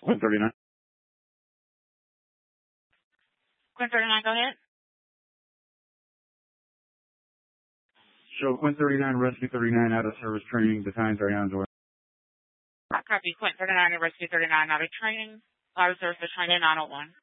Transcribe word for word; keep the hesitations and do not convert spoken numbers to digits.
Quinn thirty-nine. Quinn thirty-nine, go ahead. Show Quinn thirty-nine, Rescue thirty-nine, out of service training. The times are on door. I copy Quinn thirty-nine and Rescue thirty-nine out of training. Out of service training nine oh one.